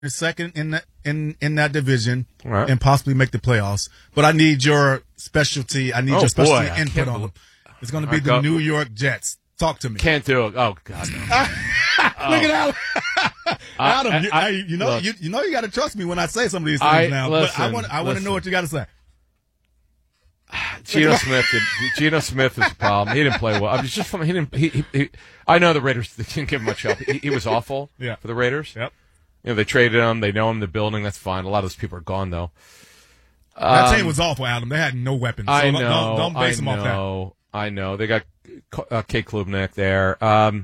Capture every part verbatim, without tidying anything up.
second in that in, in that division right. and possibly make the playoffs. But I need your specialty. I need oh, your specialty boy, input on them. It's going to be the go. New York Jets. Talk to me. Can't do it. Oh God. No. Look at Adam. Adam, I, you, I, I, you know look, you, you know you got to trust me when I say some of these things I, now. listen, but I want I want to know what you got to say. Geno Smith. Did, Geno Smith is a problem. He didn't play well. I was just from he didn't. He, he, he, I know the Raiders didn't give him much help. He, he was awful yeah. for the Raiders. Yep. You know they traded him. They know him. The building. That's fine. A lot of those people are gone though. That um, team was awful, Adam. They had no weapons. So I know. Don't, don't base I them know. off I know. They got uh, Kate Klubnik there. Um,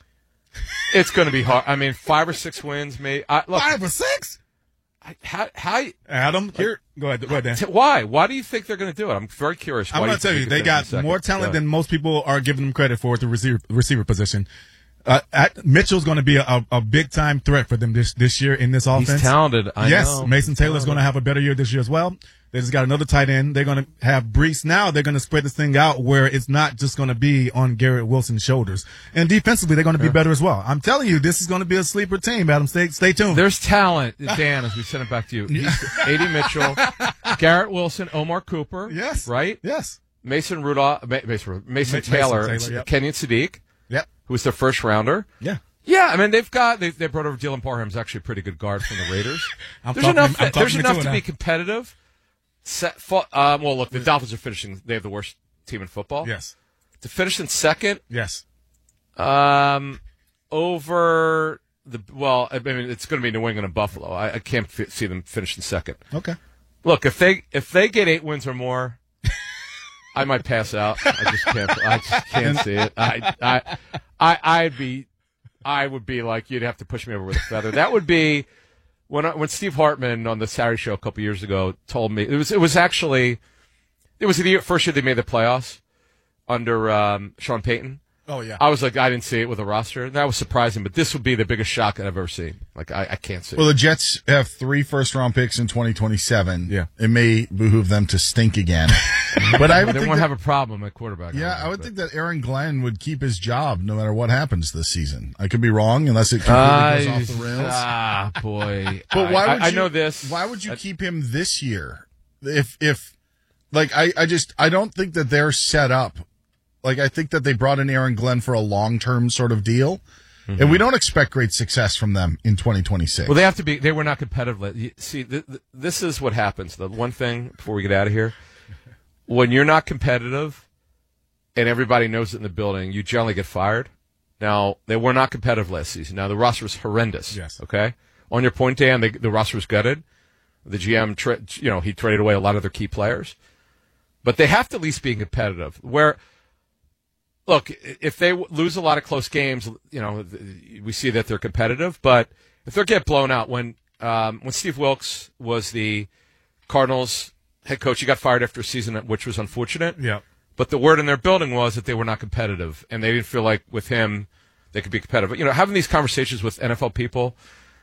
it's going to be hard. I mean, five or six wins, maybe. I, look, five or six? I, how? How? Adam, here. Go ahead. Go ahead, Dan. T- why? Why do you think they're going to do it? I'm very curious. I'm going to tell you, they got more talent than most people are giving them credit for at the receiver, receiver position. Uh, at, Mitchell's going to be a, a, a big-time threat for them this, this year in this offense. He's talented. I yes, know. Mason Taylor's going to have a better year this year as well. They just got another tight end. They're going to have Brees. Now they're going to spread this thing out where it's not just going to be on Garrett Wilson's shoulders. And defensively, they're going to be yeah. better as well. I'm telling you, this is going to be a sleeper team, Adam. Stay, stay tuned. There's talent, Dan, as we send it back to you. A D Mitchell, Garrett Wilson, Omar Cooper. Yes. Right? Yes. Mason Rudolph, Mason, Mason, Mason Taylor, Taylor yep. Kenyon Sadiq. Yep. Who was their first rounder. Yeah. Yeah, I mean they've got they they brought over Dylan Parham's actually a pretty good guard from the Raiders. I'm there's talking, enough. I'm there's enough to now. be competitive. Set, fo- um, well, look, the Dolphins are finishing. They have the worst team in football. Yes. To finish in second. Yes. Um, over the well, I mean it's going to be New England and Buffalo. I, I can't f- see them finishing second. Okay. Look, if they if they get eight wins or more. I might pass out. I just can't. I just can't see it. I, I, I, I'd be, I would be like you'd have to push me over with a feather. That would be when when Steve Hartman on the Saturday Show a couple years ago told me it was it was actually it was the year, first year they made the playoffs under um, Sean Payton. Oh yeah. I was like I didn't see it with a roster. That was surprising, but this would be the biggest shock I've ever seen. Like I, I can't see. Well, it. the Jets have three first round picks in twenty twenty-seven. Yeah. It may behoove them to stink again. But I would they think won't that, have a problem at quarterback. Yeah, I would but. think that Aaron Glenn would keep his job no matter what happens this season. I could be wrong unless it completely uh, goes off the rails. Ah, boy. But why I, would I, you, I know this. Why would you I, keep him this year? If if like I, I just I don't think that they're set up. Like I think that they brought in Aaron Glenn for a long term sort of deal. Mm-hmm. And we don't expect great success from them in twenty twenty-six. Well, they have to be. They were not competitive. You, see, th- th- this is what happens. The one thing before we get out of here, when you're not competitive, and everybody knows it in the building, you generally get fired. Now they were not competitive last season. Now the roster was horrendous. Yes. Okay. On your point, Dan, they, the roster was gutted. The G M, tra- you know, he traded away a lot of their key players, but they have to at least be competitive. Where Look, if they lose a lot of close games, you know, we see that they're competitive. But if they get blown out, when um, when Steve Wilkes was the Cardinals head coach, he got fired after a season, which was unfortunate. Yeah. But the word in their building was that they were not competitive, and they didn't feel like with him they could be competitive. You know, having these conversations with N F L people,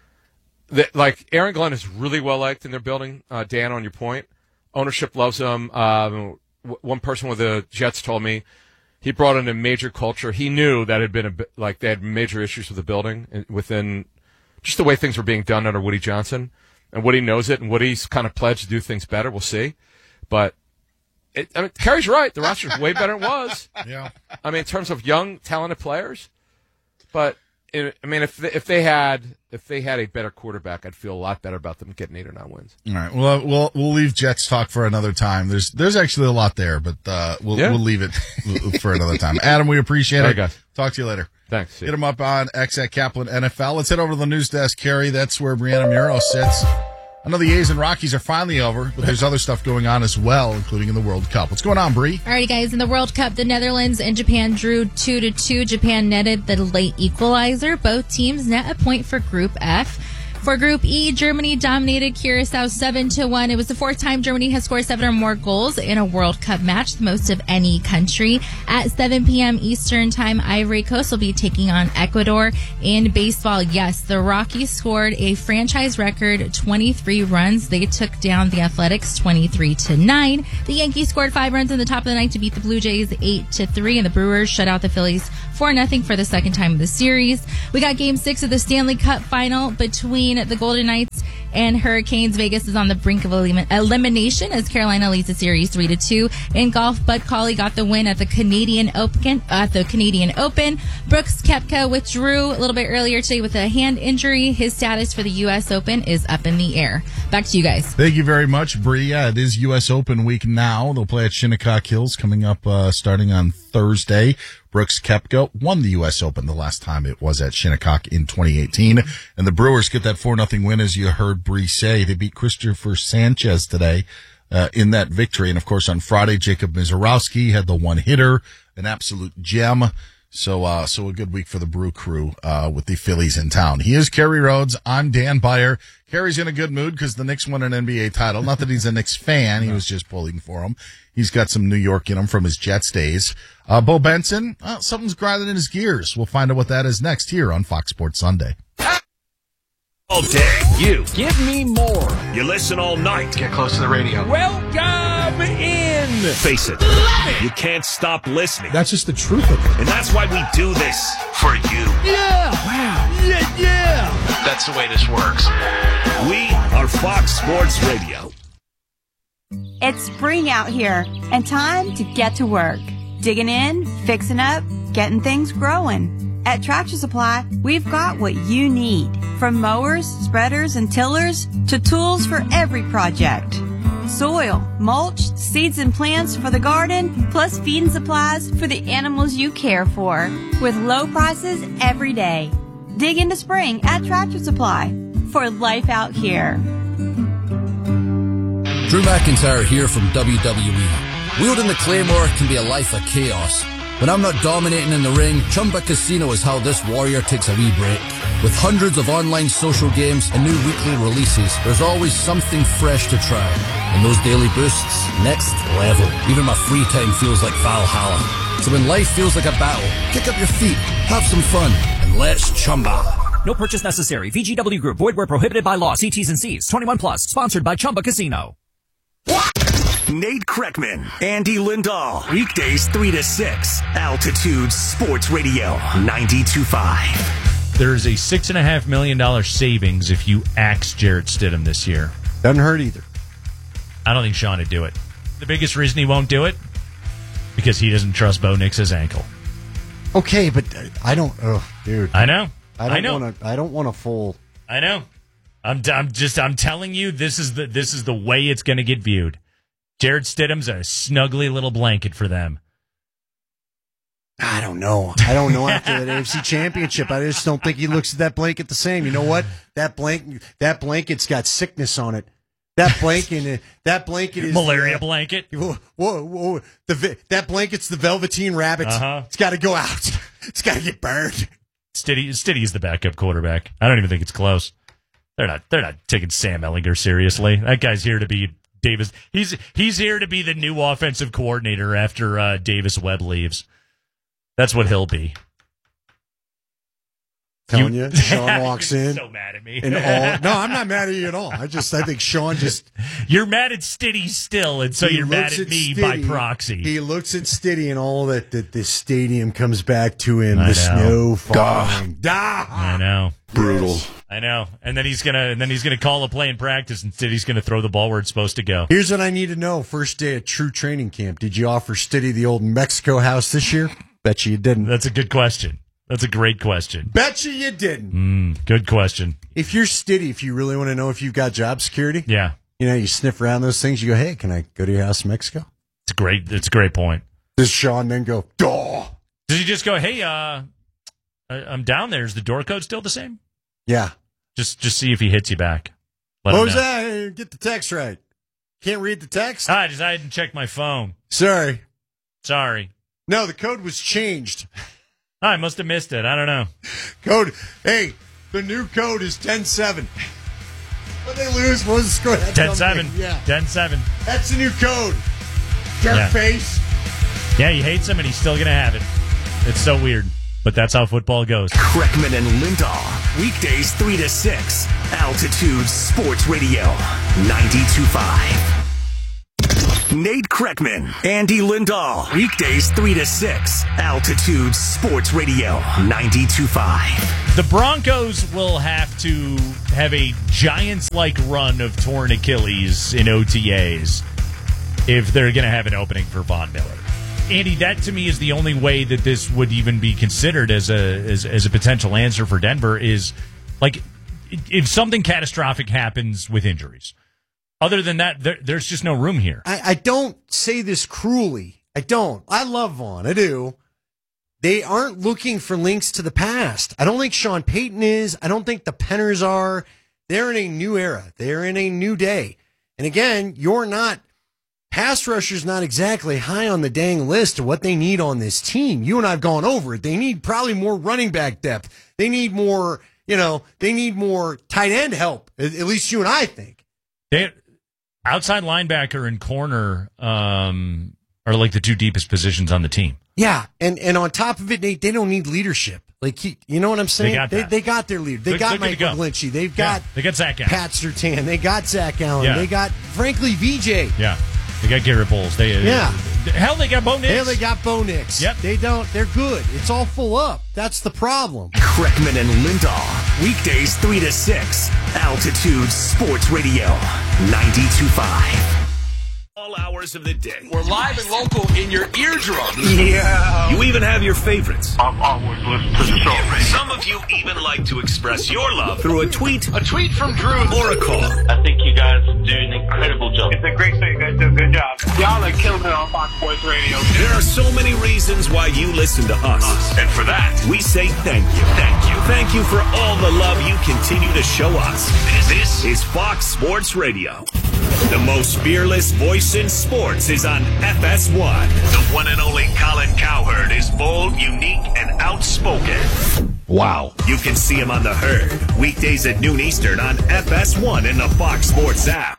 that like Aaron Glenn is really well liked in their building. Uh, Dan, on your point, ownership loves him. Um, w- one person with the Jets told me. He brought in a major culture. He knew that had been a bit, like they had major issues with the building within just the way things were being done under Woody Johnson. And Woody knows it, and Woody's kind of pledged to do things better. We'll see. But it, I mean, Kerry's right. The roster's way better than it was. Yeah. I mean, in terms of young, talented players. But it, I mean, if they, if they had if they had a better quarterback, I'd feel a lot better about them getting eight or nine wins. All right. Well, we'll we'll leave Jets talk for another time. There's there's actually a lot there, but uh, we'll yeah. we'll leave it for another time. Adam, we appreciate All it. right, guys. Talk to you later. Thanks. See Hit him up on X at Kaplan N F L. Let's head over to the news desk, Carrie. That's where Brianna Muro sits. I know the A's and Rockies are finally over, but there's other stuff going on as well, including in the World Cup. What's going on, Bree? All right, guys. In the World Cup, the Netherlands and Japan drew two to two. Japan netted the late equalizer. Both teams net a point for Group F. For Group E, Germany dominated Curacao seven to one. It was the fourth time Germany has scored seven or more goals in a World Cup match, the most of any country. At seven p.m. Eastern Time, Ivory Coast will be taking on Ecuador. In baseball, yes, the Rockies scored a franchise record twenty-three runs. They took down the Athletics twenty-three to nine. The Yankees scored five runs in the top of the ninth to beat the Blue Jays eight to three, and the Brewers shut out the Phillies four nothing for the second time of the series. We got game six of the Stanley Cup final between the Golden Knights and Hurricanes. Vegas is on the brink of elim- elimination as Carolina leads the series three to two. In golf, Bud Cauley got the win at the Canadian Open. At the Canadian Open, Brooks Koepka withdrew a little bit earlier today with a hand injury. His status for the U S Open is up in the air. Back to you guys. Thank you very much, Bree. Yeah, it is U S Open week now. They'll play at Shinnecock Hills coming up uh, starting on Thursday. Brooks Koepka won the U S Open the last time it was at Shinnecock in twenty eighteen. And the Brewers get that four nothing win, as you heard Bree say. They beat Christopher Sanchez today uh, in that victory. And, of course, on Friday, Jacob Mizorowski had the one-hitter, an absolute gem. So, uh, so a good week for the Brew Crew, uh, with the Phillies in town. He is Kerry Rhodes. I'm Dan Byer. Kerry's in a good mood because the Knicks won an N B A title. Not that he's a Knicks fan. He was just pulling for him. He's got some New York in him from his Jets days. Uh, Bo Benson, uh, something's grinding in his gears. We'll find out what that is next here on Fox Sports Sunday. All day, you give me more. You listen all night. Get close to the radio. Welcome in. Face it, it, you can't stop listening. That's just the truth of it. And that's why we do this for you. Yeah. Wow. Yeah, yeah. That's the way this works. We are Fox Sports Radio. It's spring out here and time to get to work. Digging in, fixing up, getting things growing. At Tractor Supply, we've got what you need. From mowers, spreaders, and tillers to tools for every project. Soil, mulch, seeds and plants for the garden, plus feeding supplies for the animals you care for. With low prices every day. Dig into spring at Tractor Supply for life out here. Drew McIntyre here from W W E. Wielding the Claymore can be a life of chaos. When I'm not dominating in the ring, Chumba Casino is how this warrior takes a wee break. With hundreds of online social games and new weekly releases, there's always something fresh to try. And those daily boosts, next level. Even my free time feels like Valhalla. So when life feels like a battle, kick up your feet, have some fun, and let's Chumba. No purchase necessary. V G W Group. Void where prohibited by law. See T's and C's. twenty-one plus. Sponsored by Chumba Casino. Nate Kreckman, Andy Lindahl. Weekdays three to six. Altitude Sports Radio ninety-two point five. There's a six and a half million dollar savings if you axe Jarrett Stidham this year. Doesn't hurt either. I don't think Sean would do it. The biggest reason he won't do it, because he doesn't trust Bo Nix's ankle. Okay, but I don't. Oh, dude. I know. I don't I know. Want to. I don't want to full. I know. I'm. I'm just. I'm telling you, this is the. This is the way it's going to get viewed. Jarrett Stidham's a snuggly little blanket for them. I don't know. I don't know after that A F C Championship. I just don't think he looks at that blanket the same. You know what? That blanket. That blanket's got sickness on it. That blanket. That blanket is malaria uh, blanket. Whoa, whoa, whoa. The that blanket's the Velveteen Rabbit. Uh-huh. It's got to go out. It's got to get burned. Stiddy, Stiddy's the backup quarterback. I don't even think it's close. They're not. They're not taking Sam Ehlinger seriously. That guy's here to be Davis. He's he's here to be the new offensive coordinator after uh, Davis Webb leaves. That's what he'll be. Telling you, Sean walks You're in. So mad at me. And all, no, I'm not mad at you at all. I just I think Sean just. You're mad at Stiddy still, and so you're mad at, at me Stiddy, by proxy. He looks at Stiddy and all that that the stadium comes back to him. I the know. snow falling. Da. I know. Brutal. I know. And then he's gonna and then he's gonna call a play in practice and Stiddy's gonna throw the ball where it's supposed to go. Here's what I need to know. First day at true training camp. Did you offer Stiddy the old Mexico house this year? Bet you you didn't. That's a good question. That's a great question. Bet you you didn't. Mm, good question. If you're Stiddy, if you really want to know if you've got job security, yeah, you know, you sniff around those things. You go, hey, can I go to your house in Mexico? It's a great. It's a great point. Does Sean then go, duh? Does he just go, hey, uh, I'm down there. Is the door code still the same? Yeah. Just just see if he hits you back. Let what him was know. that? Get the text right. Can't read the text? I just I didn't check my phone. Sorry. Sorry. No, the code was changed. I must have missed it. I don't know. Code. Hey, the new code is ten seven. What they lose? What was the score? ten seven. Yeah. ten seven. That's the new code. Jerk Yeah. face. Yeah, he hates him and he's still going to have it. It's so weird. But that's how football goes. Kreckman and Lindahl. Weekdays three to six. Altitude Sports Radio ninety-two point five. Nate Kreckman, Andy Lindahl. Weekdays three to six. Altitude Sports Radio ninety-two point five. The Broncos will have to have a Giants-like run of torn Achilles in O T As if they're going to have an opening for Von Miller. Andy, that to me is the only way that this would even be considered as a as, as a potential answer for Denver is, like, if something catastrophic happens with injuries. Other than that, there, there's just no room here. I, I don't say this cruelly. I don't. I love Vaughn. I do. They aren't looking for links to the past. I don't think Sean Payton is. I don't think the Penners are. They're in a new era. They're in a new day. And again, you're not, pass rusher's not exactly high on the dang list of what they need on this team. You and I have gone over it. They need probably more running back depth. They need more, you know, they need more tight end help. At, at least you and I think. They, outside linebacker and corner um, are like the two deepest positions on the team. Yeah, and, and on top of it, Nate, they don't need leadership. Like, he, you know what I'm saying? They got, they, they got their leader. They they're, got they're Michael go. Glinchey. They've yeah, got they got Zach Allen. Pat Surtain. They got Zach Allen. Yeah. They got, frankly, V J. Yeah, they got Garrett Bowles. They, yeah. They, hell, they got Bo Nix. Hell, they got Bo Nix. Yep. They don't. They're good. It's all full up. That's the problem. Kreckman and Lindahl. Weekdays three to six. Altitude Sports Radio ninety-two point five. All hours of the day. We're live and local in your eardrum. Yeah. You even have your favorites. I've always listened to the show. Some of you even like to express your love through a tweet, A tweet from Drew. or a call. I think you guys do an incredible job. It's a great show. You guys do a good job. Y'all are killing it on Fox Sports Radio. There are so many reasons why you listen to us. And for that, we say thank you. Thank you. Thank you for all the love you continue to show us. This is Fox Sports Radio. The most fearless voice in sports is on F S one. The one and only Colin Cowherd is bold, unique, and outspoken. Wow. You can see him on The Herd, weekdays at noon Eastern on F S one and the Fox Sports app.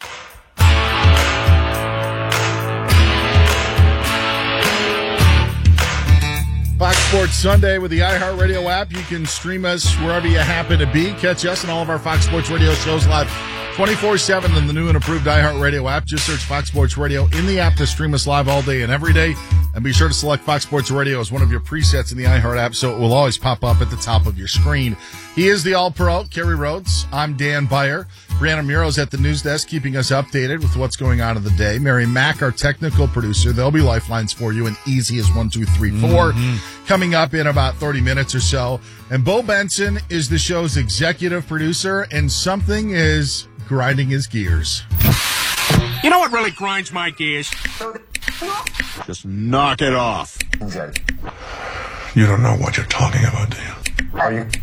Fox Sports Sunday with the iHeartRadio app. You can stream us wherever you happen to be. Catch us and all of our Fox Sports Radio shows live twenty-four seven in the new and improved iHeartRadio app. Just search Fox Sports Radio in the app to stream us live all day and every day. And be sure to select Fox Sports Radio as one of your presets in the iHeart app so it will always pop up at the top of your screen. He is the All-Pro, Kerry Rhodes. I'm Dan Beyer. Brianna Muro's at the news desk keeping us updated with what's going on in the day. Mary Mack, our technical producer. There'll be lifelines for you and easy as one, two, three, four. Mm-hmm. Coming up in about thirty minutes or so. And Bo Benson is the show's executive producer, and something is grinding his gears. You know what really grinds my gears? Just knock it off. You don't know what you're talking about, do you? Are you?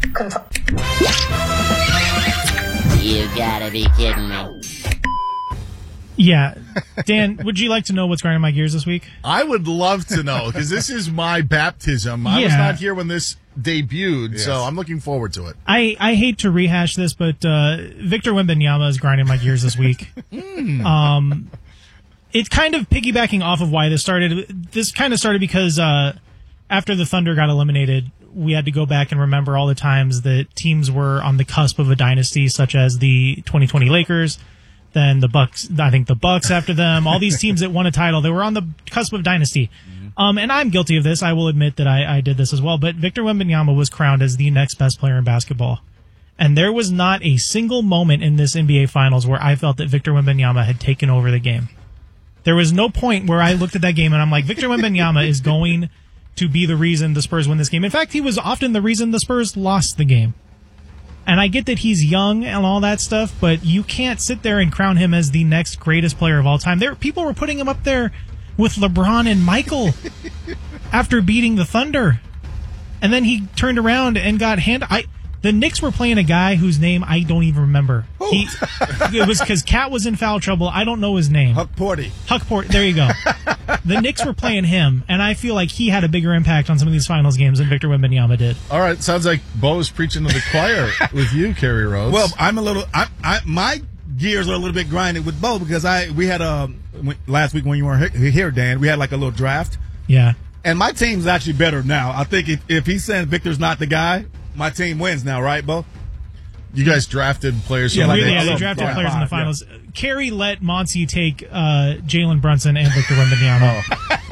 You gotta be kidding me. Yeah. Dan, would you like to know what's grinding my gears this week? I would love to know, because this is my baptism. I yeah. was not here when this debuted, Yes. so I'm looking forward to it. I, I hate to rehash this, but uh, Victor Wembanyama is grinding my gears this week. mm. Um, it's kind of piggybacking off of why this started. This kind of started because uh, after the Thunder got eliminated, we had to go back and remember all the times that teams were on the cusp of a dynasty, such as the twenty twenty Lakers, then the Bucks. I think the Bucks after them. All these teams that won a title, they were on the cusp of dynasty. Um, and I'm guilty of this. I will admit that I, I did this as well. But Victor Wembanyama was crowned as the next best player in basketball. And there was not a single moment in this N B A Finals where I felt that Victor Wembanyama had taken over the game. There was no point where I looked at that game and I'm like, Victor Wembanyama is going to be the reason the Spurs win this game. In fact, he was often the reason the Spurs lost the game. And I get that he's young and all that stuff, but you can't sit there and crown him as the next greatest player of all time. There, people were putting him up there with LeBron and Michael after beating the Thunder. And then he turned around and got hand. I the Knicks were playing a guy whose name I don't even remember. He, it was because Cat was in foul trouble. I don't know his name. Huck Porty. Huck Porty. There you go. The Knicks were playing him, and I feel like he had a bigger impact on some of these finals games than Victor Wembanyama did. All right, sounds like Bo's preaching to the choir with you, Kerry Rhodes. Well, I'm a little. I, I my gears are a little bit grinded with Bo because I we had um last week when you weren't here, Dan. We had like a little draft. Yeah. And my team's actually better now. I think if, if he's saying Victor's not the guy, my team wins now, right, Bo? You guys drafted players. Yeah, from we, the- yeah they drafted players in the finals. Kerry let Monty take uh, Jalen Brunson and Victor Wembanyama.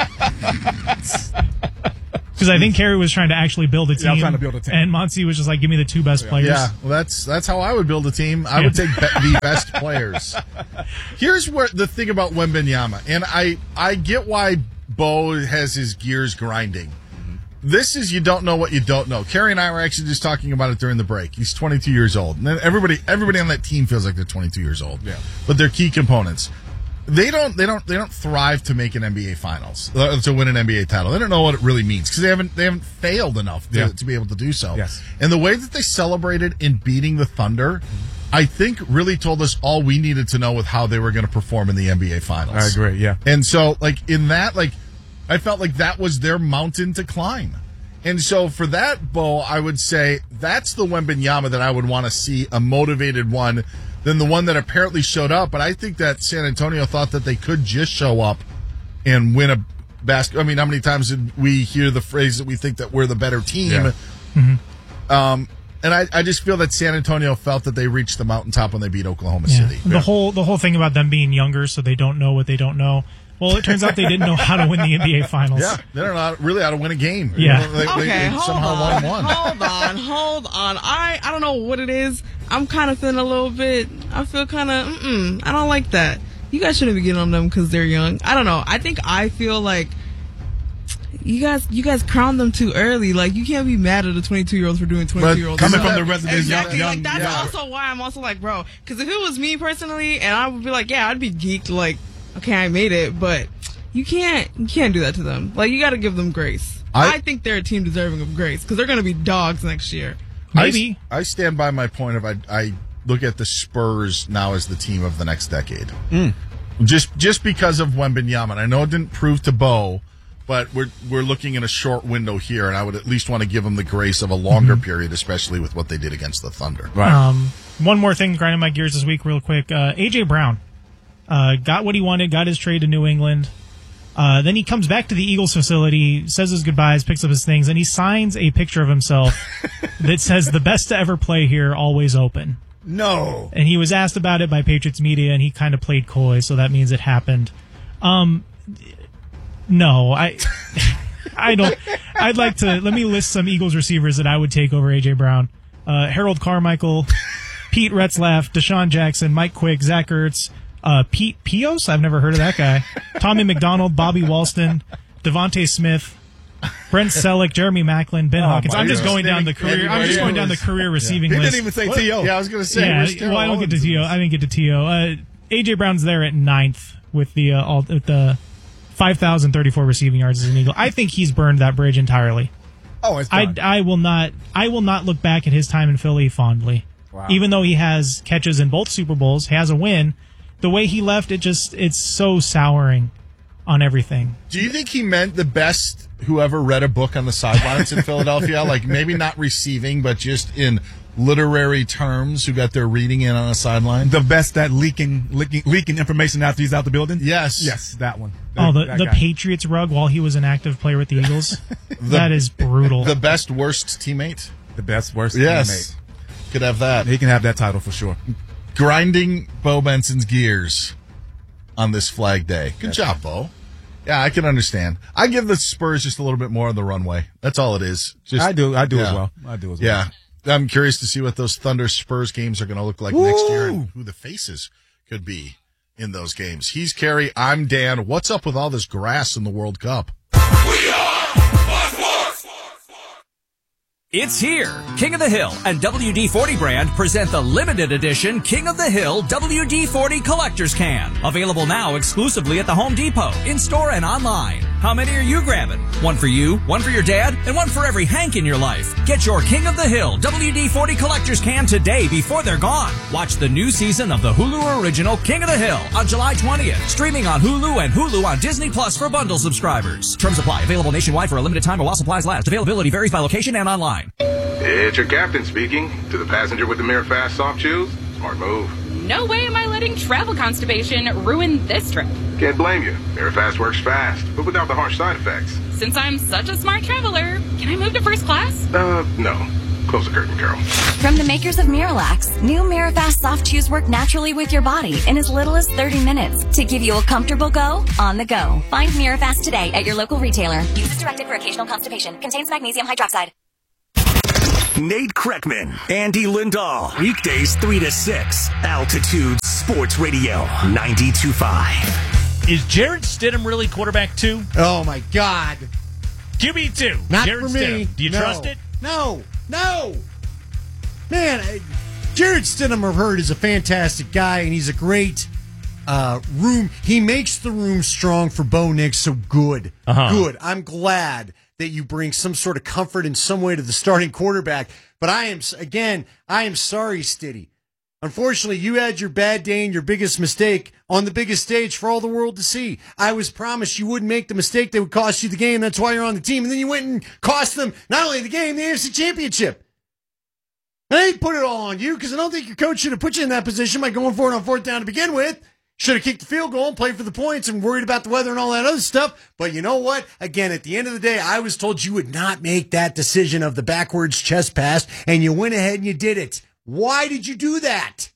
Because I think Kerry was trying to actually build a team. Yeah, I'm trying to build a team. And Monty was just like, give me the two best players. Yeah, well, that's that's how I would build a team. I would take be- the best players. Here's where the thing about Wembanyama, and I I get why Bo has his gears grinding. This is you don't know what you don't know. Kerry and I were actually just talking about it during the break. He's twenty-two years old, and everybody everybody on that team feels like they're twenty-two years old. Yeah, but they're key components. They don't. They don't. They don't thrive to make an N B A finals uh, to win an N B A title. They don't know what it really means because they haven't. They haven't failed enough to, Yeah. to be able to do so. Yes. And the way that they celebrated in beating the Thunder, I think, really told us all we needed to know with how they were going to perform in the N B A finals. I agree. Yeah. And so, like in that, like I felt like that was their mountain to climb. And so for that, Bo, I would say that's the Wembanyama that I would want to see, a motivated one, than the one that apparently showed up. But I think that San Antonio thought that they could just show up and win a basket. I mean, how many times did we hear the phrase that we think that we're the better team? Yeah. Mm-hmm. Um, and I, I just feel that San Antonio felt that they reached the mountaintop when they beat Oklahoma Yeah. City. The whole the whole thing about them being younger, so they don't know what they don't know. Well, it turns out they didn't know how to win the N B A finals. Yeah, they don't know how, really how to win a game. Yeah. You know, they, Okay, they, they hold somehow on, won one. hold on, hold on. I I don't know what it is. I'm kind of feeling a little bit. I feel kind of. Mm-mm, I don't like that. You guys shouldn't be getting on them because they're young. I don't know. I think I feel like you guys you guys crowned them too early. Like you can't be mad at the twenty-two year olds for doing twenty-two year olds. coming from the resident exactly. young, like young- that's yeah. also why I'm also like, bro. Because if it was me personally, and I would be like, yeah, I'd be geeked. Like, okay, I made it, but. You can't you can't do that to them. Like, you got to give them grace. I, I think they're a team deserving of grace because they're going to be dogs next year. Maybe. I, I stand by my point of I, I look at the Spurs now as the team of the next decade. Mm. Just just because of Wembanyama. And I know it didn't prove to Bo, but we're we're looking in a short window here, and I would at least want to give them the grace of a longer Mm-hmm. period, especially with what they did against the Thunder. Um, one more thing grinding my gears this week real quick. Uh, A J Brown uh, got what he wanted, got his trade to New England. Uh, then he comes back to the Eagles facility, says his goodbyes, picks up his things, and he signs a picture of himself that says, the best to ever play here, always open. No. And he was asked about it by Patriots media, and he kind of played coy, so that means it happened. Um, no, I, I don't. I'd like to, let me list some Eagles receivers that I would take over A J Brown. Uh, Harold Carmichael, Pete Retzlaff, Deshaun Jackson, Mike Quick, Zach Ertz, Uh, Pete Pios, I've never heard of that guy. Tommy McDonald, Bobby Walston, Devontae Smith, Brent Selleck, Jeremy Macklin, Ben Oh, Hawkins. my I'm just goodness. going down the career. I'm just going down the career receiving He list. didn't even say What? T O Yeah, I was going to say. Yeah, where's Terrell well, I don't get to Owens? T O. I didn't get to T O. Uh, A J Brown's there at ninth with the uh, all, with the five thousand thirty-four receiving yards as an Eagle. I think he's burned that bridge entirely. Oh, it's I, done. I will not. I will not look back at his time in Philly fondly. Wow. Even though he has catches in both Super Bowls, he has a win. The way he left, it just it's so souring on everything. Do you think he meant the best whoever read a book on the sidelines in Philadelphia? Like maybe not receiving, but just in literary terms who got their reading in on the sideline? The best at leaking, leaking leaking information after he's out the building? Yes. Yes, that one. Oh, the, That the guy. Patriots rug while he was an active player with the Eagles. That is brutal. The best worst teammate? The best, worst Yes. teammate. Could have that. He can have that title for sure. Grinding Bo Benson's gears on this Flag Day. Good job, Bo. Yeah, I can understand. I give the Spurs just a little bit more on the runway. That's all it is. Just, I do. I do as yeah. well. I do as well. Yeah. I'm curious to see what those Thunder Spurs games are going to look like Woo! next year and who the faces could be in those games. He's Kerry. I'm Dan. What's up with all this grass in the World Cup? It's here. King of the Hill and W D forty brand present the limited edition King of the Hill W D forty Collector's Can. Available now exclusively at the Home Depot, in-store and online. How many are you grabbing? One for you, one for your dad, and one for every Hank in your life. Get your King of the Hill W D forty Collector's Can today before they're gone. Watch the new season of the Hulu original King of the Hill on July twentieth. Streaming on Hulu and Hulu on Disney Plus for bundle subscribers. Terms apply. Available nationwide for a limited time while supplies last. Availability varies by location and online. It's your captain speaking. To the passenger with the Mirror Fast soft shoes, smart move. No way am I letting travel constipation ruin this trip. Can't blame you. Mirror Fast works fast, but without the harsh side effects. Since I'm such a smart traveler, can I move to first class? Uh, no. Close the curtain, Carol. From the makers of Miralax, new Mirafast soft chews work naturally with your body in as little as thirty minutes to give you a comfortable go on the go. Find Mirafast today at your local retailer. Use as directed for occasional constipation. Contains magnesium hydroxide. Nate Kreckman, Andy Lindahl. Weekdays three to six. Altitude Sports Radio ninety-two point five. Is Jarrett Stidham really quarterback two? Oh, my God. Q B two. Not Jarrett for me. Stidham. Do you No. trust it? No. No. Man, I, Jarrett Stidham, I've heard, is a fantastic guy, and he's a great uh, room. He makes the room strong for Bo Nix, so good. Uh-huh. Good. I'm glad that you bring some sort of comfort in some way to the starting quarterback. But I am, again, I am sorry, Stiddy. Unfortunately, you had your bad day and your biggest mistake on the biggest stage for all the world to see. I was promised you wouldn't make the mistake that would cost you the game. That's why you're on the team. And then you went and cost them not only the game, the A F C Championship. I ain't put it all on you because I don't think your coach should have put you in that position by going for it on fourth down to begin with. Should have kicked the field goal and played for the points and worried about the weather and all that other stuff. But you know what? Again, at the end of the day, I was told you would not make that decision of the backwards chest pass, and you went ahead and you did it. Why did you do that?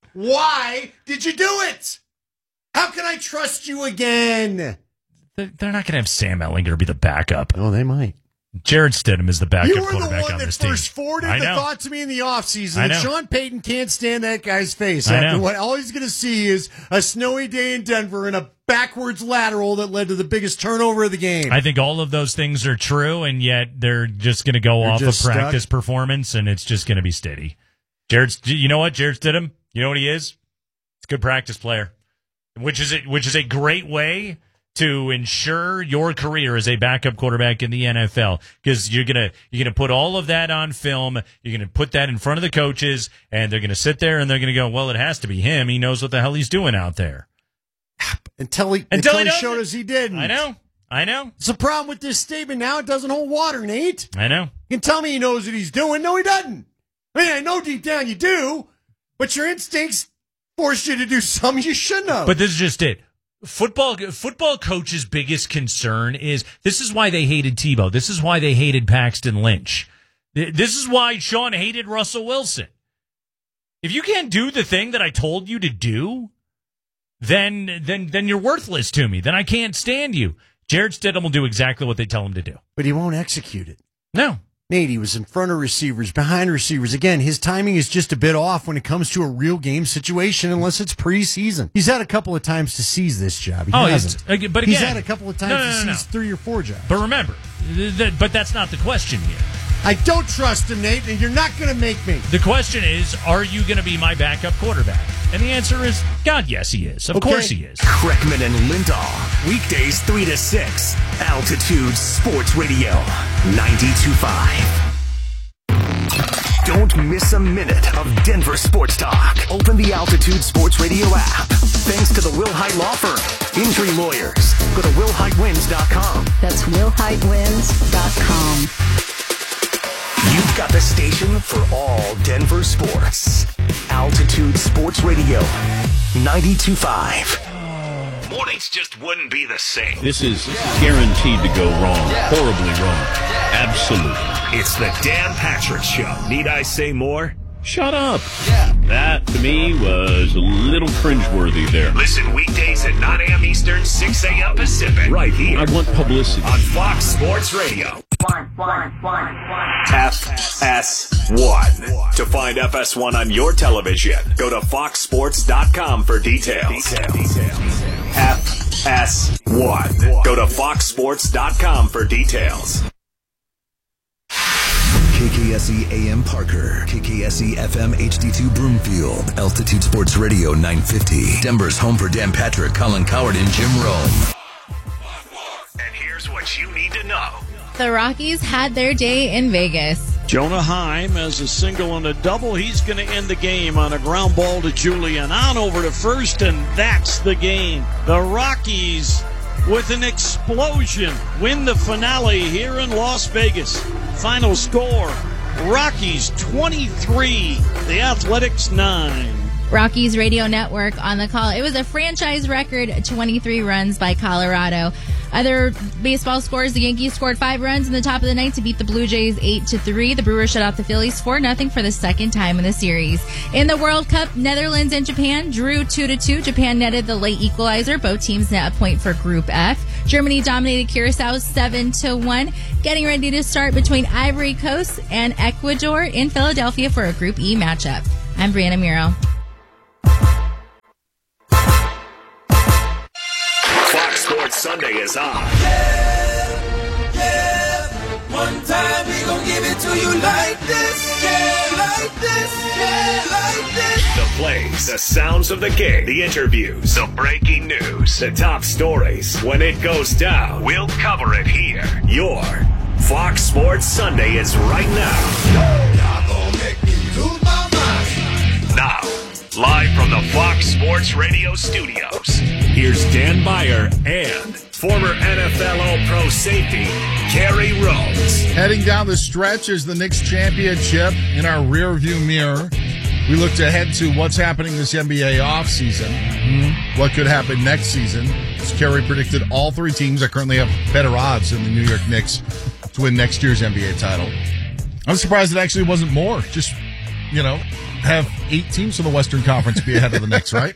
Why did you do it? How can I trust you again? They're not going to have Sam Ehlinger be the backup. Oh, they might. Jarrett Stidham is the backup You were the quarterback one on that this team. first forwarded I the know. thought to me in the offseason I that know. Sean Payton can't stand that guy's face. I After know. what all he's going to see is a snowy day in Denver and a backwards lateral that led to the biggest turnover of the game. I think all of those things are true, and yet they're just going to go They're off of just practice stuck. performance, and it's just going to be steady. Jared, you know what? Jarrett Stidham, you know what he is? He's a good practice player, which is a, which is a great way to ensure your career as a backup quarterback in the N F L, because you're gonna you're gonna put all of that on film. You're gonna put that in front of the coaches, and they're gonna sit there and they're gonna go, "Well, it has to be him. He knows what the hell he's doing out there." Until he, Until until he he doesn't. showed us he didn't. I know. I know. It's a problem with this statement now. It doesn't hold water, Nate. I know. You can tell me he knows what he's doing. No, he doesn't. I mean, I know deep down you do, but your instincts force you to do something you shouldn't have. But this is just it. Football football coach's biggest concern is this is why they hated Tebow. This is why they hated Paxton Lynch. This is why Sean hated Russell Wilson. If you can't do the thing that I told you to do, then then then you're worthless to me. Then I can't stand you. Jarrett Stidham will do exactly what they tell him to do. But he won't execute it. No. Nate, he was in front of receivers, behind receivers. Again, his timing is just a bit off when it comes to a real game situation, unless it's preseason. He's had a couple of times to seize this job. He Oh, hasn't. he's- but he's again- had a couple of times No, no, to no, no. seize three or four jobs. But remember, th- th- but that's not the question here. I don't trust him, Nate, and you're not going to make me. The question is, are you going to be my backup quarterback? And the answer is, God, yes, he is. Of Okay. course he is. Kreckman and Lindahl. Weekdays three to six. Altitude Sports Radio ninety-two point five. Don't miss a minute of Denver sports talk. Open the Altitude Sports Radio app. Thanks to the Will Hyde Law Firm. Injury lawyers. Go to will hyde wins dot com. That's will hyde wins dot com. You've got the station for all Denver sports. Altitude Sports Radio ninety-two point five. Mornings just wouldn't be the same. This is guaranteed to go wrong. Horribly wrong. Absolutely. It's the Dan Patrick Show. Need I say more? Shut up. That, to me, was a little cringeworthy there. Listen weekdays at nine a.m. Eastern, six a.m. Pacific. Right here I want publicity. on Fox Sports Radio. One, one, one, one. F S one. To find F S one on your television, go to fox sports dot com for details. F S one. Go to fox sports dot com for details. K K S E A M Parker, K K S E F M H D two Broomfield, Altitude Sports Radio nine fifty. Denver's home for Dan Patrick, Colin Coward, and Jim Rome. And here's what you need to know. The Rockies had their day in Vegas. Jonah Heim has a single and a double. He's going to end the game on a ground ball to Julian. On over to first, and that's the game. The Rockies, with an explosion, win the finale here in Las Vegas. Final score, Rockies twenty-three, the Athletics nine. Rockies Radio Network on the call. It was a franchise record twenty-three runs by Colorado. Other baseball scores, the Yankees scored five runs in the top of the ninth to beat the Blue Jays eight to three. The Brewers shut out the Phillies four nothing for the second time in the series. In the World Cup, Netherlands and Japan drew two to two. Japan netted the late equalizer. Both teams net a point for Group F. Germany dominated Curacao seven to one. Getting ready to start between Ivory Coast and Ecuador in Philadelphia for a Group E matchup. I'm Brianna Muro. Fox Sports Sunday is on. Yeah, yeah. One time we gon' give it to you like this. Yeah, like this. Yeah, like this. The plays, the sounds of the game, the interviews, the breaking news, the top stories. When it goes down, we'll cover it here. Your Fox Sports Sunday is right now. Y'all gon' make me lose my mind. Now, live from the Fox Sports Radio studios, here's Dan Meyer and former N F L All-Pro safety, Kerry Rhodes. Heading down the stretch is the Knicks championship in our rearview mirror. We looked ahead to what's happening this N B A offseason, mm-hmm. what could happen next season. As Kerry predicted, all three teams that currently have better odds than the New York Knicks to win next year's N B A title. I'm surprised it actually wasn't more. Just, you know, have eight teams from the Western Conference be ahead of the Knicks, right?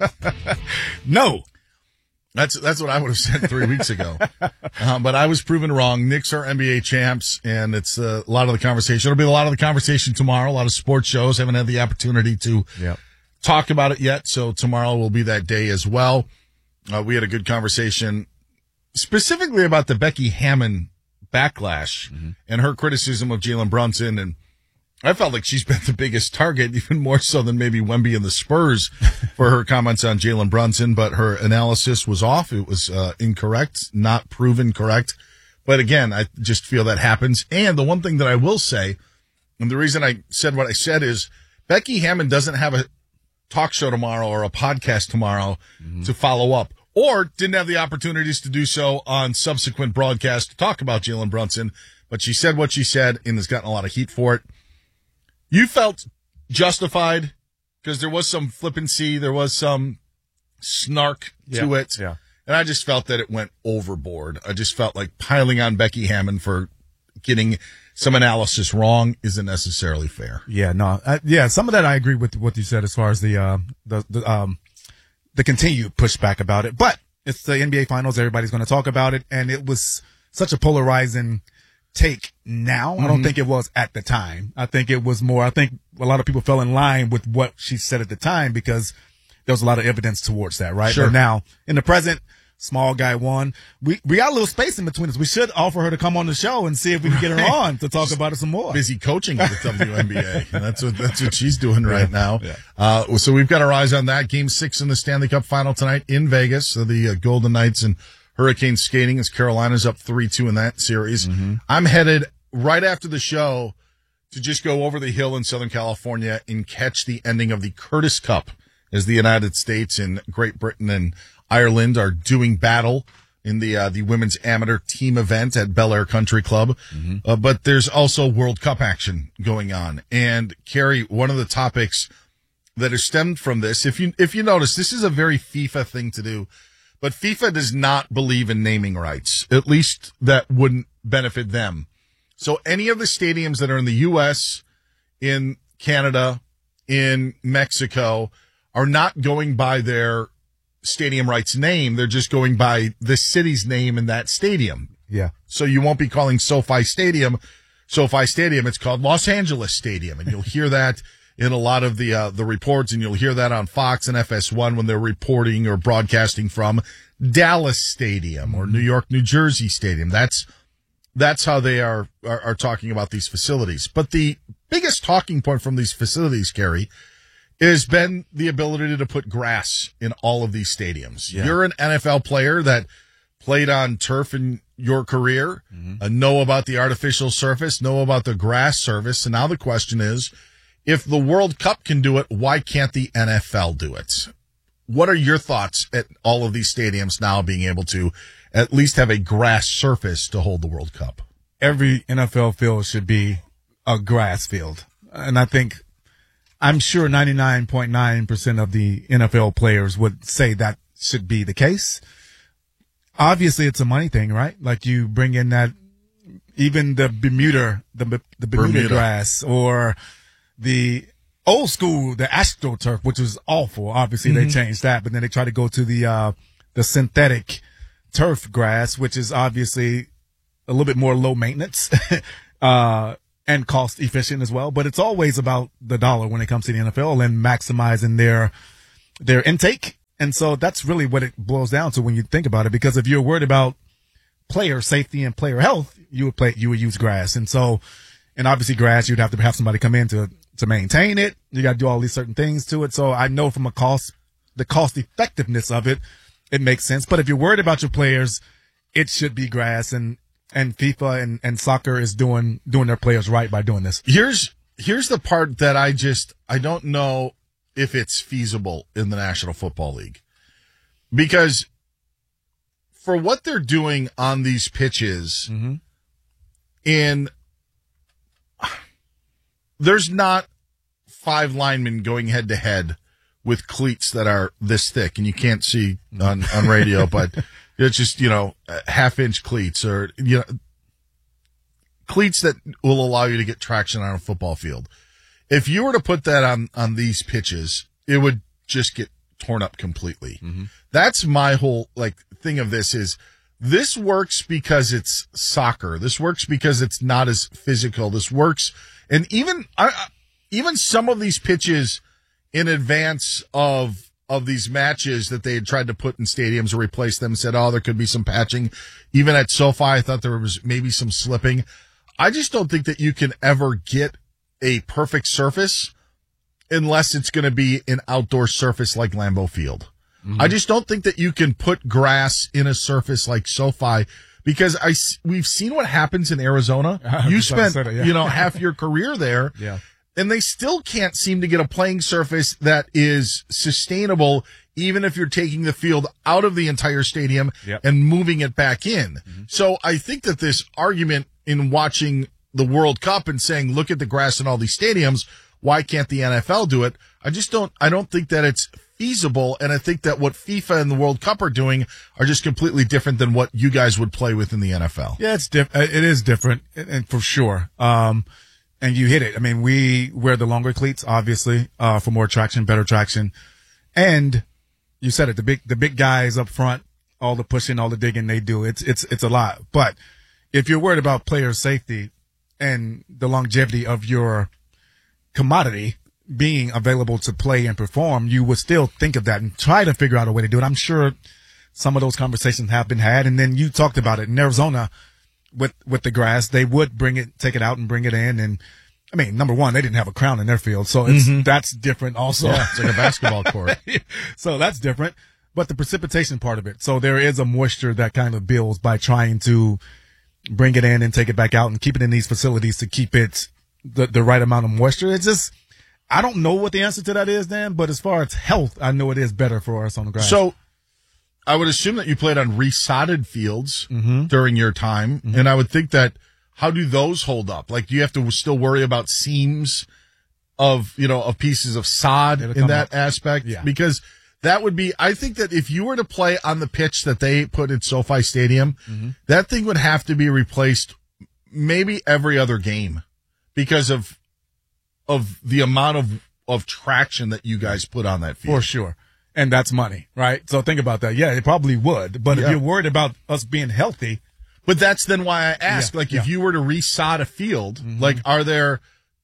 No. That's that's what I would have said three weeks ago. Uh, but I was proven wrong. Knicks are N B A champs, and it's uh, a lot of the conversation. It'll be a lot of the conversation tomorrow. A lot of sports shows haven't had the opportunity to yep. talk about it yet, so tomorrow will be that day as well. Uh, we had a good conversation specifically about the Becky Hammon backlash mm-hmm. and her criticism of Jalen Brunson, and I felt like she's been the biggest target, even more so than maybe Wemby and the Spurs for her comments on Jalen Brunson, but her analysis was off. It was uh, incorrect, not proven correct. But again, I just feel that happens. And the one thing that I will say, and the reason I said what I said is Becky Hammon doesn't have a talk show tomorrow or a podcast tomorrow mm-hmm. to follow up, or didn't have the opportunities to do so on subsequent broadcasts to talk about Jalen Brunson. But she said what she said and has gotten a lot of heat for it. You felt justified because there was some flippancy, there was some snark to yeah, it. Yeah. And I just felt that it went overboard. I just felt like piling on Becky Hammon for getting some analysis wrong isn't necessarily fair. Yeah, no. I, yeah, some of that I agree with what you said as far as the, uh, the, the, um, the continued pushback about it. But it's the N B A Finals. Everybody's going to talk about it. And it was such a polarizing take now. Mm-hmm. I don't think it was at the time. I think it was more, I think a lot of people fell in line with what she said at the time because there was a lot of evidence towards that, right? Sure. But now, in the present, small guy won. We we got a little space in between us. We should offer her to come on the show and see if we can get her on to talk about it some more. Busy coaching at the W N B A. And that's what that's what she's doing right yeah. now. Yeah. Uh, so we've got our eyes on that. Game six in the Stanley Cup final tonight in Vegas. So the uh, Golden Knights and Hurricanes skating as Carolina's up three two in that series. Mm-hmm. I'm headed right after the show to just go over the hill in Southern California and catch the ending of the Curtis Cup as the United States and Great Britain and Ireland are doing battle in the uh, the women's amateur team event at Bel Air Country Club. Mm-hmm. Uh, but there's also World Cup action going on. And Kerry, one of the topics that are stemmed from this, if you if you notice, this is a very FIFA thing to do, but FIFA does not believe in naming rights. At least that wouldn't benefit them. So any of the stadiums that are in the U S, in Canada, in Mexico are not going by their stadium rights name. They're just going by the city's name in that stadium. Yeah. So you won't be calling SoFi Stadium SoFi Stadium. It's called Los Angeles Stadium. And you'll hear that in a lot of the, uh, the reports, and you'll hear that on Fox and F S one when they're reporting or broadcasting from Dallas Stadium or New York, New Jersey Stadium. That's, that's how they are, are, are talking about these facilities. But the biggest talking point from these facilities, Kerry, has been the ability to put grass in all of these stadiums. Yeah. You're an N F L player that played on turf in your career, mm-hmm. uh, know about the artificial surface, know about the grass surface. And now the question is, if the World Cup can do it, why can't the N F L do it? What are your thoughts at all of these stadiums now being able to at least have a grass surface to hold the World Cup? Every N F L field should be a grass field. And I think I'm sure ninety-nine point nine percent of the N F L players would say that should be the case. Obviously, it's a money thing, right? Like you bring in that, even the Bermuda, the, the Bermuda, Bermuda. grass, or the old school, the AstroTurf, which was awful. Obviously, Mm-hmm. they changed that, but then they try to go to the, uh, the synthetic turf grass, which is obviously a little bit more low maintenance, uh, and cost efficient as well. But it's always about the dollar when it comes to the N F L and maximizing their, their intake. And so that's really what it boils down to when you think about it, because if you're worried about player safety and player health, you would play, you would use grass. And so, and obviously grass, you'd have to have somebody come in to, to maintain it. You got to do all these certain things to it. So I know from a cost, the cost effectiveness of it, it makes sense. But if you're worried about your players, it should be grass, and, and FIFA and, and soccer is doing, doing their players right by doing this. Here's here's the part that I just I don't know if it's feasible in the National Football League, because for what they're doing on these pitches, Mm-hmm. in there's not five linemen going head to head with cleats that are this thick, and you can't see on on radio, but it's just, you know, half inch cleats, or, you know, cleats that will allow you to get traction on a football field. If you were to put that on, on these pitches, it would just get torn up completely. Mm-hmm. That's my whole, like, thing of this is, this works because it's soccer. This works because it's not as physical. This works. And even, I, I- even some of these pitches in advance of, of these matches that they had tried to put in stadiums or replace them, said, oh, there could be some patching. Even at SoFi, I thought there was maybe some slipping. I just don't think that you can ever get a perfect surface unless it's going to be an outdoor surface like Lambeau Field. Mm-hmm. I just don't think that you can put grass in a surface like SoFi, because I, s- we've seen what happens in Arizona. I You was about to spent, say that, yeah. you know, half your career there. Yeah. And they still can't seem to get a playing surface that is sustainable, even if you're taking the field out of the entire stadium Yep. and moving it back in. Mm-hmm. So I think that this argument in watching the World Cup and saying, look at the grass in all these stadiums, why can't the N F L do it? I just don't, I don't think that it's feasible. And I think that what FIFA and the World Cup are doing are just completely different than what you guys would play with in the N F L. Yeah, it's diff- it is different, and and for sure. Um, and you hit it. I mean, we wear the longer cleats, obviously, uh, for more traction, better traction. And you said it, the big, the big guys up front, all the pushing, all the digging they do, it's, it's, it's a lot. But if you're worried about player safety and the longevity of your commodity being available to play and perform, you would still think of that and try to figure out a way to do it. I'm sure some of those conversations have been had. And then you talked about it in Arizona with, with the grass. They would bring it, take it out and bring it in. And I mean, number one, they didn't have a crown in their field. So it's, Mhm. that's different also. Yeah, it's like a basketball court. So that's different, but the precipitation part of it. So there is a moisture that kind of builds by trying to bring it in and take it back out and keep it in these facilities to keep it the, the right amount of moisture. It's just, I don't know what the answer to that is, Dan, but as far as health, I know it is better for us on the grass. So I would assume that you played on resodded fields Mhm. during your time. Mhm. And I would think that, how do those hold up? Like, do you have to still worry about seams of, you know, of pieces of sod It'll in come that up. aspect? Yeah. Because that would be, I think that if you were to play on the pitch that they put at SoFi Stadium, Mhm. that thing would have to be replaced maybe every other game because of, of the amount of, of traction that you guys put on that field. For sure. And that's money, right? So think about that. Yeah, it probably would. But Yeah. if you're worried about us being healthy, But that's then why I ask, Yeah, like, yeah. if you were to resod a field, Mhm. like, are there,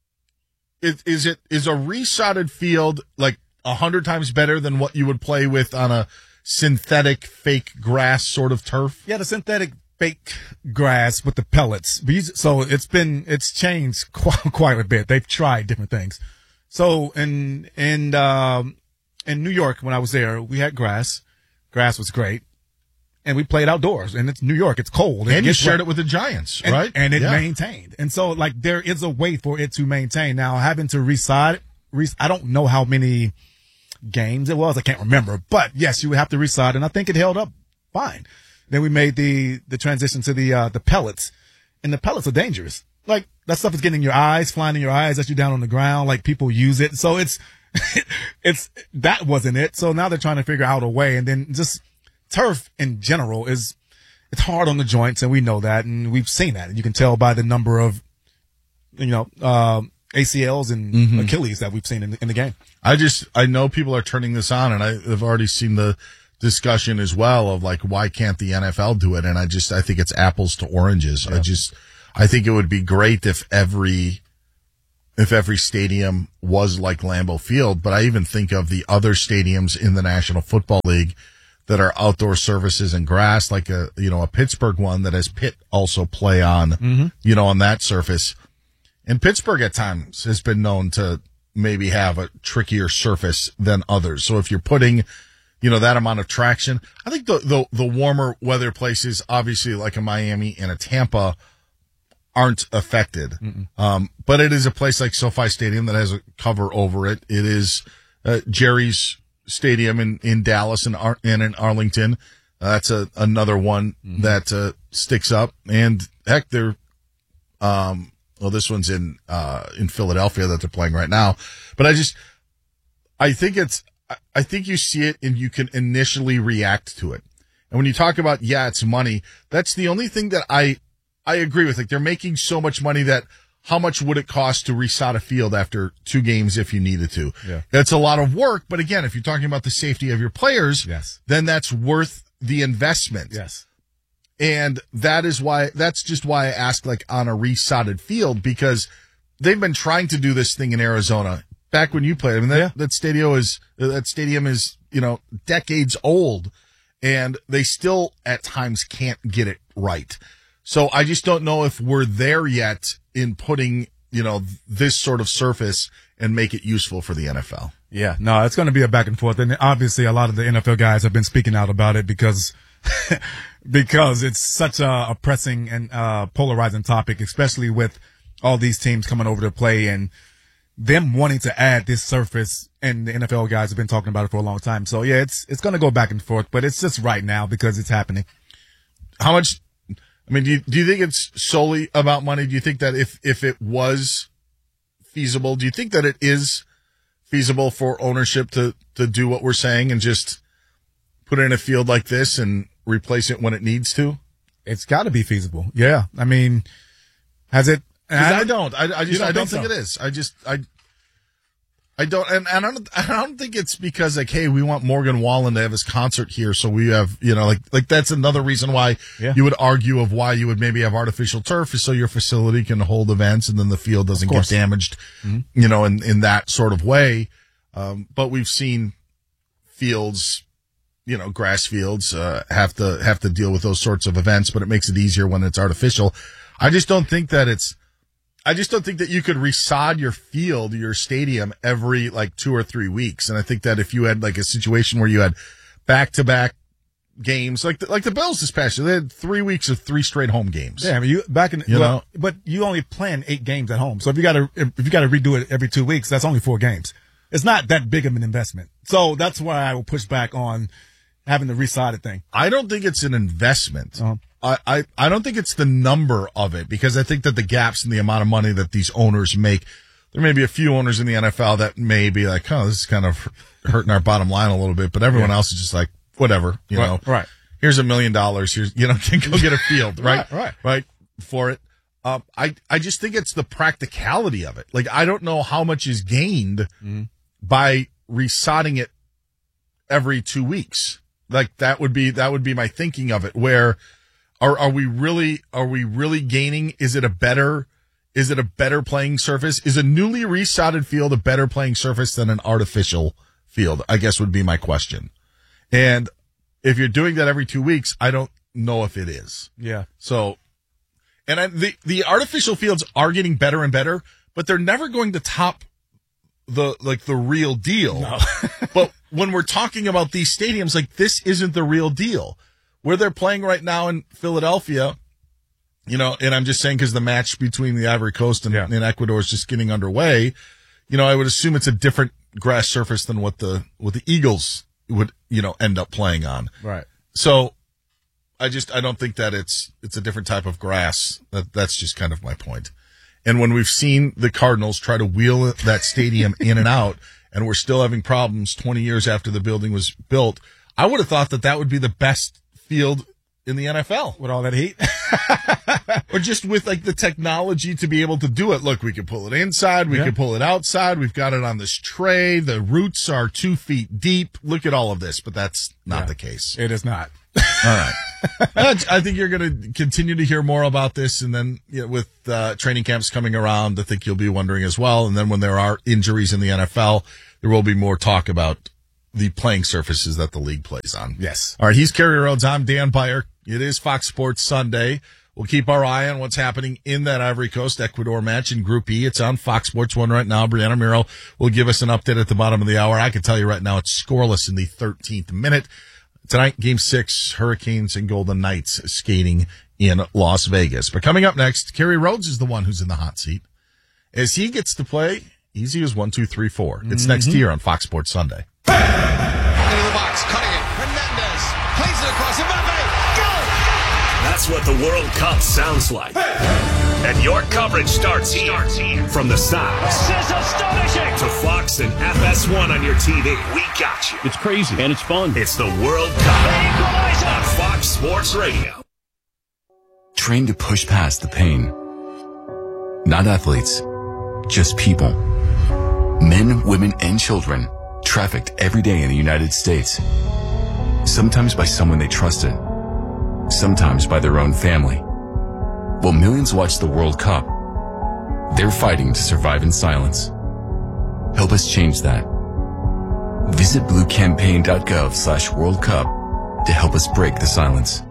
is, is it, is a resodded field like a hundred times better than what you would play with on a synthetic fake grass sort of turf? yeah, the synthetic fake grass with the pellets. We use- So it's been, it's changed quite, quite a bit. They've tried different things. So in, in, um, in New York, when I was there, we had grass. Grass was great. And we played outdoors, and it's New York. It's cold. And you gets shared wet. it with the Giants, And- right? And it Yeah. maintained. And so, like, there is a way for it to maintain. Now, having to reside, res- I don't know how many games it was. I can't remember. But yes, you would have to reside, and I think it held up fine. Then we made the, the transition to the, uh, the pellets. And the pellets are dangerous. like that stuff is getting in your eyes, flying in your eyes as you're down on the ground. Like people use it. So it's, it's, that wasn't it. So now they're trying to figure out a way. And then just turf in general is, it's hard on the joints, and we know that, and we've seen that. And you can tell by the number of, you know, um, A C Ls and Mm-hmm. Achilles that we've seen in, in the game. I just, I know people are turning this on, and I have already seen the discussion as well of like, why can't the N F L do it? And I just, I think it's apples to oranges. Yeah. I just, I think it would be great if every, if every stadium was like Lambeau Field, but I even think of the other stadiums in the National Football League that are outdoor surfaces and grass, like a, you know, a Pittsburgh one that has Pitt also play on, Mm-hmm. you know, on that surface. And Pittsburgh at times has been known to maybe have a trickier surface than others. So if you're putting, you know, that amount of traction, I think the, the, the warmer weather places, obviously like a Miami and a Tampa, aren't affected. Um, but it is a place like SoFi Stadium that has a cover over it. It is, uh, Jerry's Stadium in, in Dallas and, Ar- and in Arlington. Uh, that's a, another one mm-hmm. that, uh, sticks up. And heck, they're, um, well, this one's in, uh, in Philadelphia that they're playing right now. But I just, I think it's, I think you see it and you can initially react to it. And when you talk about, yeah, it's money, that's the only thing that I, I agree with. Like they're making so much money that how much would it cost to resod a field after two games if you needed to? Yeah. That's a lot of work. But again, if you're talking about the safety of your players, yes. then that's worth the investment. Yes. And that is why, that's just why I ask like on a resodded field, because they've been trying to do this thing in Arizona back when you played. I mean, that, yeah. that stadium is, that stadium is, you know, decades old, and they still at times can't get it right. So I just don't know if we're there yet in putting, you know, this sort of surface and make it useful for the N F L. Yeah, no, it's going to be a back and forth. And obviously a lot of the N F L guys have been speaking out about it because, because it's such a, a pressing and uh, polarizing topic, especially with all these teams coming over to play and them wanting to add this surface. And the N F L guys have been talking about it for a long time. So yeah, it's, it's going to go back and forth, but it's just right now because it's happening. How much, I mean, do you, do you think it's solely about money? Do you think that if, if it was feasible, do you think that it is feasible for ownership to, to do what we're saying and just put it in a field like this and replace it when it needs to? It's got to be feasible. Yeah. I mean, has it? I, I don't. I, I just, don't I don't think think so? it is. I just, I, I don't, and, and I don't, I don't think it's because like, hey, we want Morgan Wallen to have his concert here. So we have, you know, like, like that's another reason why Yeah. you would argue of why you would maybe have artificial turf is so your facility can hold events and then the field doesn't get course. damaged, Mhm. you know, in, in that sort of way. Um, but we've seen fields, you know, grass fields, uh, have to, have to deal with those sorts of events, but it makes it easier when it's artificial. I just don't think that it's, I just don't think that you could resod your field, your stadium every like two or three weeks. And I think that if you had like a situation where you had back to back games, like the, like the Bills this past year, they had three weeks of three straight home games. Yeah, I mean, you back in, You well, know? but you only plan eight games at home. So if you got to, if you got to redo it every two weeks, that's only four games. It's not that big of an investment. So that's why I will push back on having the resotted thing. I don't think it's an investment. Uh-huh. I, I, I don't think it's the number of it, because I think that the gaps in the amount of money that these owners make, there may be a few owners in the N F L that may be like, oh, this is kind of hurting our bottom line a little bit, but everyone Yeah. else is just like, whatever, you Right, know, right. Here's a million dollars. Here's, you know, can go get a field, right? Right, right. Right. For it. Um, I, I just think it's the practicality of it. Like, I don't know how much is gained Mm-hmm. by resodding it every two weeks. Like, that would be, that would be my thinking of it, where, Are are we really are we really gaining? Is it a better is it a better playing surface? Is a newly resodded field a better playing surface than an artificial field? I guess would be my question. And if you're doing that every two weeks, I don't know if it is. Yeah. So, and I, the the artificial fields are getting better and better, but they're never going to top the like the real deal. No. But when we're talking about these stadiums, like, this isn't the real deal. Where they're playing right now in Philadelphia, you know, and I'm just saying because the match between the Ivory Coast and, Yeah. and Ecuador is just getting underway, you know, I would assume it's a different grass surface than what the what the Eagles would, you know, end up playing on. Right. So I just I don't think that it's it's a different type of grass. That that's just kind of my point. And when we've seen the Cardinals try to wheel that stadium in and out, and we're still having problems twenty years after the building was built, I would have thought that that would be the best field in the N F L. With all that heat? Or just with like the technology to be able to do it. Look, we can pull it inside. We Yeah. can pull it outside. We've got it on this tray. The roots are two feet deep. Look at all of this, but that's not Yeah. the case. It is not. All right. I think you're going to continue to hear more about this. And then you know, with uh, training camps coming around, I think you'll be wondering as well. And then when there are injuries in the N F L, there will be more talk about the playing surfaces that the league plays on. Yes. All right. He's Kerry Rhodes. I'm Dan Byer. It is Fox Sports Sunday. We'll keep our eye on what's happening in that Ivory Coast Ecuador match in Group E. It's on Fox Sports one right now. Brianna Miro will give us an update at the bottom of the hour. I can tell you right now it's scoreless in the thirteenth minute. Tonight, Game six, Hurricanes and Golden Knights skating in Las Vegas. But coming up next, Kerry Rhodes is the one who's in the hot seat as he gets to play easy as one, two, three, four. It's Mm-hmm. next year on Fox Sports Sunday. Into the box, cutting it. Hernandez plays it across. Mbappe, go! That's what the World Cup sounds like. And your coverage starts here. Starts here. From the sounds This is astonishing. to Fox and F S one on your T V. We got you. It's crazy and it's fun. It's the World Cup on Fox Sports Radio. Trained to push past the pain. Not athletes, just people. Men, women, and children trafficked every day in the United States. Sometimes by someone they trusted. Sometimes by their own family. While millions watch the World Cup, they're fighting to survive in silence. Help us change that. Visit bluecampaign.gov slash World Cup to help us break the silence.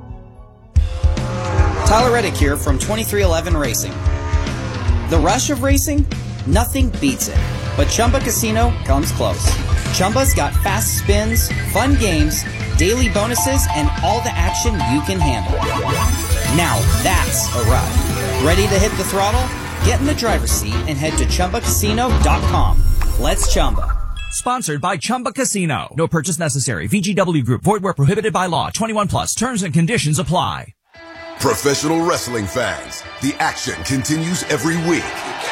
Tyler Reddick here from twenty-three eleven Racing. The rush of racing? Nothing beats it. But Chumba Casino comes close. Chumba's got fast spins, fun games, daily bonuses, and all the action you can handle. Now that's a ride. Ready to hit the throttle? Get in the driver's seat and head to Chumba Casino dot com. Let's Chumba. Sponsored by Chumba Casino. No purchase necessary. V G W Group. Void where prohibited by law. twenty-one plus. Terms and conditions apply. Professional wrestling fans, the action continues every week.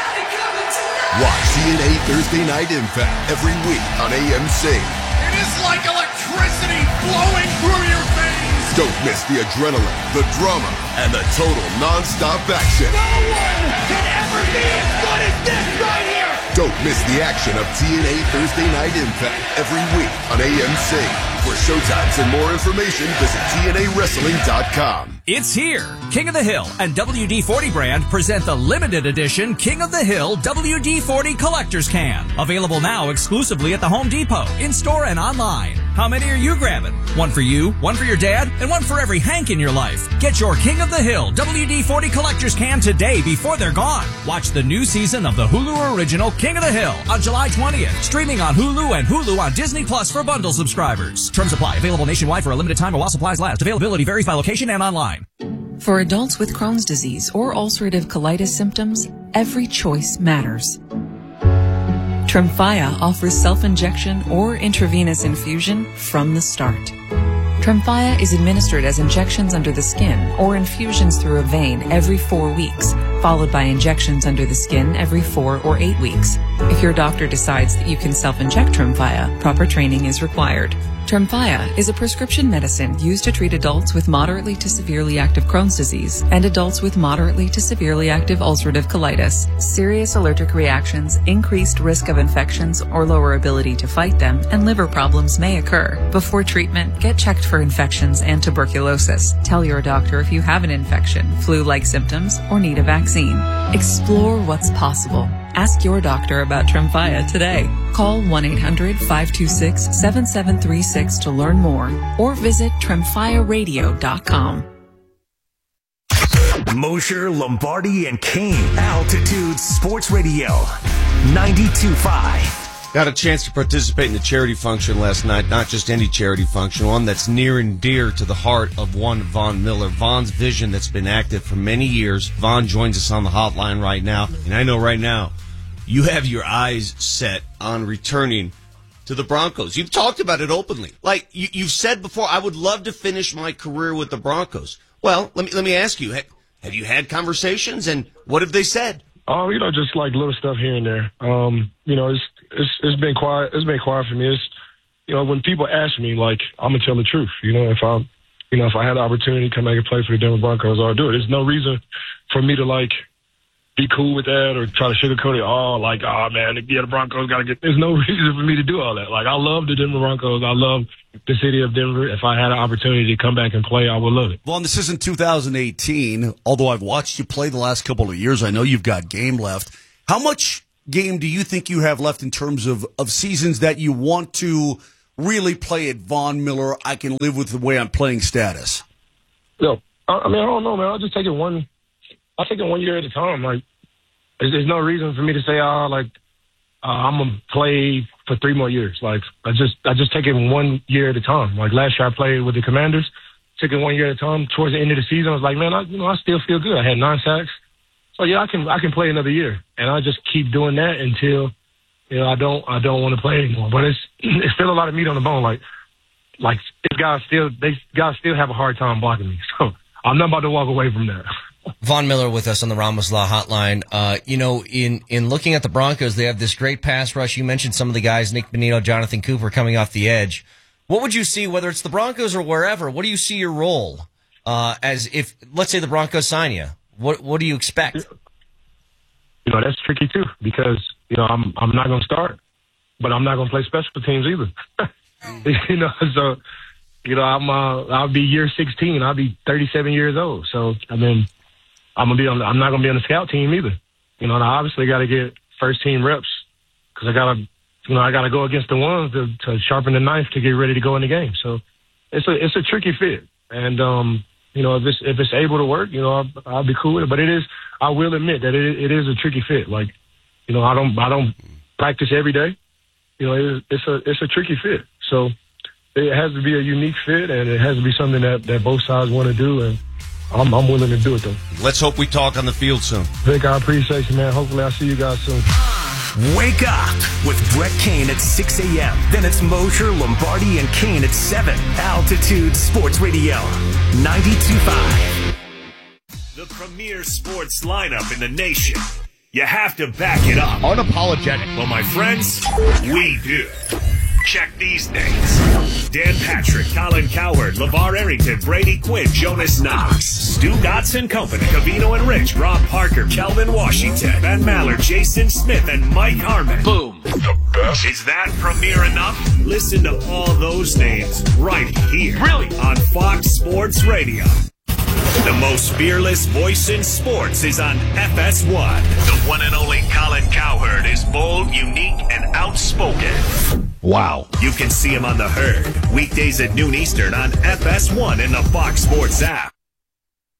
Watch T N A Thursday Night Impact every week on A M C. It is like electricity flowing through your veins. Don't miss the adrenaline, the drama, and the total non-stop action. No one can ever be as good as this right here. Don't miss the action of T N A Thursday Night Impact every week on A M C. For showtimes and more information, visit T N A wrestling dot com. It's here. King of the Hill and W D forty brand present the limited edition King of the Hill W D forty Collector's Can. Available now exclusively at the Home Depot, in-store and online. How many are you grabbing? One for you, one for your dad, and one for every Hank in your life. Get your King of the Hill W D forty Collector's Can today before they're gone. Watch the new season of the Hulu original King of the Hill on July twentieth. Streaming on Hulu and Hulu on Disney Plus for bundle subscribers. Terms apply. Available nationwide for a limited time or while supplies last. Availability varies by location and online. For adults with Crohn's disease or ulcerative colitis symptoms, every choice matters. Tremfya offers self-injection or intravenous infusion from the start. Tremfya is administered as injections under the skin or infusions through a vein every four weeks, followed by injections under the skin every four or eight weeks. If your doctor decides that you can self-inject Tremfya, proper training is required. Tremfya is a prescription medicine used to treat adults with moderately to severely active Crohn's disease and adults with moderately to severely active ulcerative colitis. Serious allergic reactions, increased risk of infections or lower ability to fight them, and liver problems may occur. Before treatment, get checked for infections and tuberculosis. Tell your doctor if you have an infection, flu-like symptoms, or need a vaccine. Explore what's possible. Ask your doctor about Tremfya today. Call one eight hundred five two six seven seven three six to learn more or visit tremfya radio dot com. Mosher, Lombardi, and Kane. Altitude Sports Radio. ninety-two point five. Got a chance to participate in the charity function last night. Not just any charity function, one that's near and dear to the heart of one Vaughn Miller. Vaughn's vision that's been active for many years. Vaughn joins us on the hotline right now. And I know right now, you have your eyes set on returning to the Broncos. You've talked about it openly. Like you, you've said before, I would love to finish my career with the Broncos. Well, let me let me ask you, have you had conversations, and what have they said? Um, you know, just like little stuff here and there. Um, you know, it's it's it's been quiet. It's been quiet for me. It's, you know, when people ask me, like, I'm gonna tell the truth. You know, if I, you know, if I had the opportunity to come back and play for the Denver Broncos, I'll do it. There's no reason for me to like be cool with that or try to sugarcoat it. Oh, like, oh man, yeah, the Broncos gotta get. There's no reason for me to do all that. Like, I love the Denver Broncos. I love the city of Denver. If I had an opportunity to come back and play, I would love it. Vaughn, this isn't two thousand eighteen. Although I've watched you play the last couple of years, I know you've got game left. How much game do you think you have left in terms of, of seasons that you want to really play at Von Miller, I can live with the way I'm playing status? No, I, I mean, I don't know, man. I'll just take it one, I'll take it one year at a time. Like, there's, there's no reason for me to say, oh, like, uh, I'm going to play for three more years. Like, I just, I just take it one year at a time. Like, last year I played with the Commanders, took it one year at a time. Towards the end of the season, I was like, man, I, you know, I still feel good. I had nine sacks. So yeah, I can, I can play another year. And I just keep doing that until, you know, I don't, I don't want to play anymore. But it's, it's still a lot of meat on the bone. Like, like these guys still, they guys still have a hard time blocking me. So I'm not about to walk away from that. Von Miller with us on the Ramos Law Hotline. Uh, you know, in, in looking at the Broncos, they have this great pass rush. You mentioned some of the guys, Nick Bonito, Jonathan Cooper coming off the edge. What would you see, whether it's the Broncos or wherever, what do you see your role, uh, as if, let's say the Broncos sign you? What, what do you expect? You know, that's tricky too, because, you know, I'm, I'm not going to start, but I'm not going to play special teams either. you know, so, you know, I'm, uh, I'll be year sixteen. I'll be thirty-seven years old. So, I mean, I'm gonna be on. I'm not gonna be on the scout team either. You know, and I obviously got to get first team reps because I gotta, you know, I gotta go against the ones to, to sharpen the knife to get ready to go in the game. So it's a it's a tricky fit, and um, you know, if it's if it's able to work, you know, I'll, I'll be cool with it. But it is, I will admit that it it is a tricky fit. Like, you know, I don't I don't practice every day. You know, it, it's a it's a tricky fit. So it has to be a unique fit, and it has to be something that, that both sides want to do, and I'm, I'm willing to do it, though. Let's hope we talk on the field soon. Vic, I appreciate you, man. Hopefully I'll see you guys soon. Wake up with Brett Kane at six a.m. Then it's Mosher, Lombardi, and Kane at seven. Altitude Sports Radio, ninety-two point five. The premier sports lineup in the nation. You have to back it up. Unapologetic. Well, my friends, we do. Check these names. Dan Patrick, Colin Cowherd, LeVar Arrington, Brady Quinn, Jonas Knox, Stu Gotts and Company, Cavino and Rich, Rob Parker, Kelvin Washington, Ben Maller, Jason Smith, and Mike Harmon. Boom. The best. Is that premier enough? Listen to all those names right here. Really? On Fox Sports Radio. The most fearless voice in sports is on F S one. The one and only Colin Cowherd is bold, unique, and outspoken. Wow. You can see him on The Herd, weekdays at noon Eastern on F S one and the Fox Sports app.